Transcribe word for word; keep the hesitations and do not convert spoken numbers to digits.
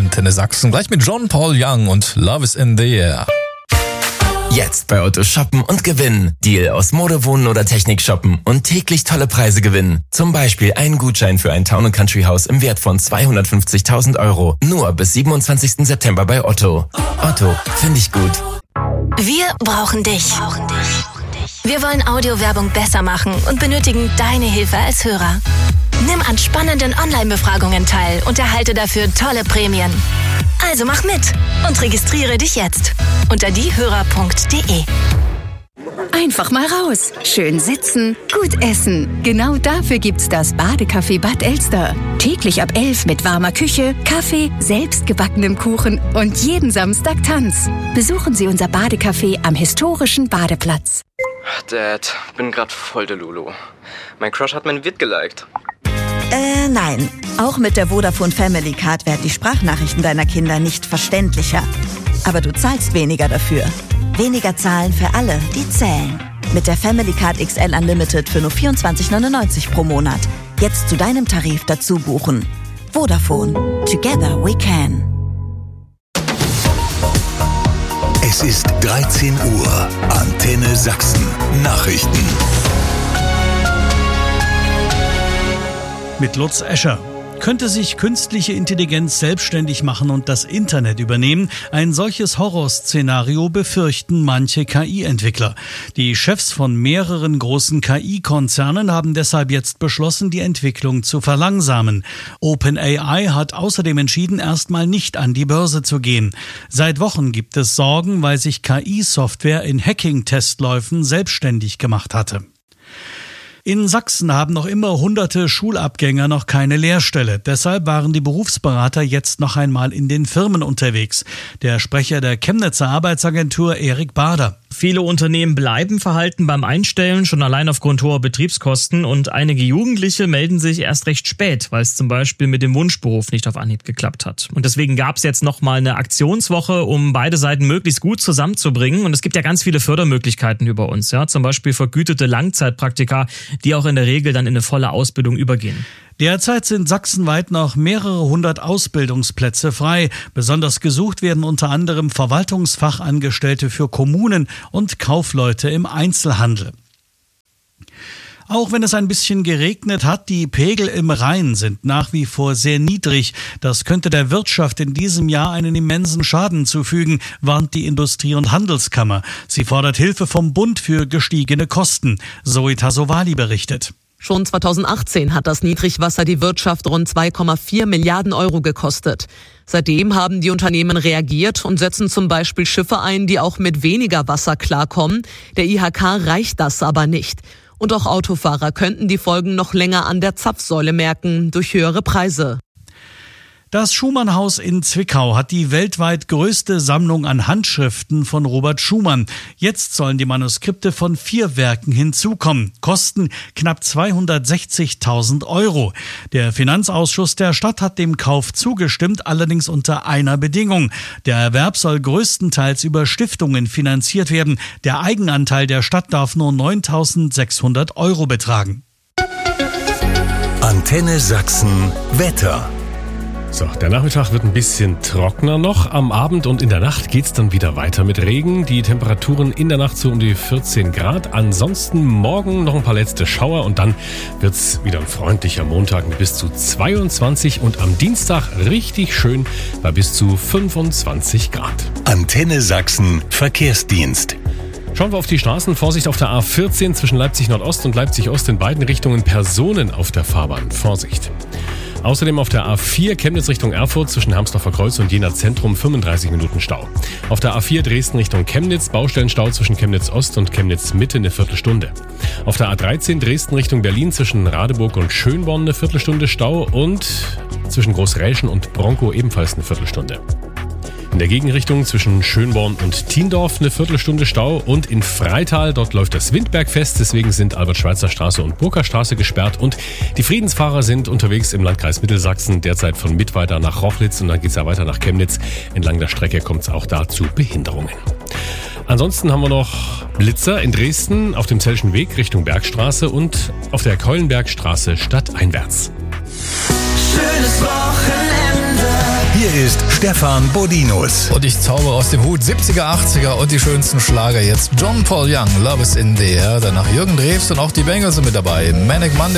Antenne Sachsen. Gleich mit John Paul Young und Love is in the Air. Jetzt bei Otto shoppen und gewinnen. Deal aus Mode, Wohnen oder Technik shoppen und täglich tolle Preise gewinnen. Zum Beispiel einen Gutschein für ein Town and Country Haus im Wert von zweihundertfünfzigtausend Euro. Nur bis siebenundzwanzigsten September bei Otto. Otto, finde ich gut. Wir brauchen dich. Wir wollen Audiowerbung besser machen und benötigen deine Hilfe als Hörer. Nimm an spannenden Online-Befragungen teil und erhalte dafür tolle Prämien. Also mach mit und registriere dich jetzt unter diehörer punkt de. Einfach mal raus, schön sitzen, gut essen. Genau dafür gibt's das Badecafé Bad Elster. Täglich ab elf mit warmer Küche, Kaffee, selbstgebackenem Kuchen und jeden Samstag Tanz. Besuchen Sie unser Badecafé am historischen Badeplatz. Dad, bin grad voll der Lulu. Mein Crush hat mein Vid geliked. Äh, nein. Auch mit der Vodafone Family Card werden die Sprachnachrichten deiner Kinder nicht verständlicher. Aber du zahlst weniger dafür. Weniger zahlen für alle, die zählen. Mit der Family Card X L Unlimited für nur vierundzwanzig neunundneunzig pro Monat. Jetzt zu deinem Tarif dazu buchen. Vodafone. Together we can. Es ist dreizehn Uhr. Antenne Sachsen. Nachrichten. Mit Lutz Escher. Könnte sich künstliche Intelligenz selbstständig machen und das Internet übernehmen? Ein solches Horrorszenario befürchten manche K I-Entwickler. Die Chefs von mehreren großen K I-Konzernen haben deshalb jetzt beschlossen, die Entwicklung zu verlangsamen. OpenAI hat außerdem entschieden, erstmal nicht an die Börse zu gehen. Seit Wochen gibt es Sorgen, weil sich K I-Software in Hacking-Testläufen selbstständig gemacht hatte. In Sachsen haben noch immer hunderte Schulabgänger noch keine Lehrstelle. Deshalb waren die Berufsberater jetzt noch einmal in den Firmen unterwegs. Der Sprecher der Chemnitzer Arbeitsagentur Erik Bader. Viele Unternehmen bleiben verhalten beim Einstellen, schon allein aufgrund hoher Betriebskosten. Und einige Jugendliche melden sich erst recht spät, weil es zum Beispiel mit dem Wunschberuf nicht auf Anhieb geklappt hat. Und deswegen gab es jetzt nochmal eine Aktionswoche, um beide Seiten möglichst gut zusammenzubringen. Und es gibt ja ganz viele Fördermöglichkeiten über uns, ja, zum Beispiel vergütete Langzeitpraktika, die auch in der Regel dann in eine volle Ausbildung übergehen. Derzeit sind sachsenweit noch mehrere hundert Ausbildungsplätze frei. Besonders gesucht werden unter anderem Verwaltungsfachangestellte für Kommunen und Kaufleute im Einzelhandel. Auch wenn es ein bisschen geregnet hat, die Pegel im Rhein sind nach wie vor sehr niedrig. Das könnte der Wirtschaft in diesem Jahr einen immensen Schaden zufügen, warnt die Industrie- und Handelskammer. Sie fordert Hilfe vom Bund für gestiegene Kosten. Zoe Tassovali berichtet. Schon zweitausendachtzehn hat das Niedrigwasser die Wirtschaft rund zwei Komma vier Milliarden Euro gekostet. Seitdem haben die Unternehmen reagiert und setzen zum Beispiel Schiffe ein, die auch mit weniger Wasser klarkommen. Der I H K reicht das aber nicht. Und auch Autofahrer könnten die Folgen noch länger an der Zapfsäule merken, durch höhere Preise. Das Schumann-Haus in Zwickau hat die weltweit größte Sammlung an Handschriften von Robert Schumann. Jetzt sollen die Manuskripte von vier Werken hinzukommen. Kosten knapp zweihundertsechzigtausend Euro. Der Finanzausschuss der Stadt hat dem Kauf zugestimmt, allerdings unter einer Bedingung. Der Erwerb soll größtenteils über Stiftungen finanziert werden. Der Eigenanteil der Stadt darf nur neuntausendsechshundert Euro betragen. Antenne Sachsen Wetter. So, der Nachmittag wird ein bisschen trockener noch. Am Abend und in der Nacht geht's dann wieder weiter mit Regen. Die Temperaturen in der Nacht so um die vierzehn Grad. Ansonsten morgen noch ein paar letzte Schauer und dann wird's wieder ein freundlicher Montag mit bis zu zweiundzwanzig und am Dienstag richtig schön bei bis zu fünfundzwanzig Grad. Antenne Sachsen Verkehrsdienst. Schauen wir auf die Straßen. Vorsicht auf der A vierzehn zwischen Leipzig Nordost und Leipzig Ost in beiden Richtungen. Personen auf der Fahrbahn. Vorsicht. Außerdem auf der A vier Chemnitz Richtung Erfurt zwischen Hermsdorfer Kreuz und Jena Zentrum fünfunddreißig Minuten Stau. Auf der A vier Dresden Richtung Chemnitz Baustellenstau zwischen Chemnitz Ost und Chemnitz Mitte eine Viertelstunde. Auf der A dreizehn Dresden Richtung Berlin zwischen Radeburg und Schönborn eine Viertelstunde Stau und zwischen Großräschen und Bronkow ebenfalls eine Viertelstunde. In der Gegenrichtung zwischen Schönborn und Thiendorf eine Viertelstunde Stau und in Freital, dort läuft das Windbergfest, deswegen sind Albert-Schweitzer-Straße und Burgerstraße gesperrt und die Friedensfahrer sind unterwegs im Landkreis Mittelsachsen, derzeit von Mittweida nach Rochlitz und dann geht's ja weiter nach Chemnitz. Entlang der Strecke kommt es auch da zu Behinderungen. Ansonsten haben wir noch Blitzer in Dresden auf dem Zellschen Weg Richtung Bergstraße und auf der Keulenbergstraße stadteinwärts. Schönes Wochenende. Hier ist Stefan Bodinus. Und ich zaubere aus dem Hut siebziger, achtziger und die schönsten Schlager jetzt. John Paul Young, Love is in the Air. Danach Jürgen Drews und auch die Bengals sind mit dabei. Manic Monday.